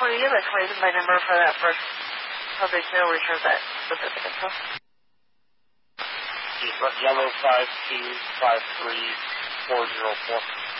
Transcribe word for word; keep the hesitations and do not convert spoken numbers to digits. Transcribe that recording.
for you. That's why my number for that first public mail return that specific info. Yellow five two five three four zero four.